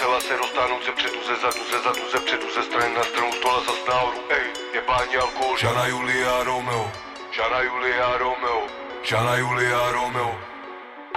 Musela se roztáhnout ze zadu, ze předu, ze strany na stranu, stola zas nahoru, ej, jebání alkohol. Žana Julia Romeo, Žana Julia Romeo, Žana Julia Romeo.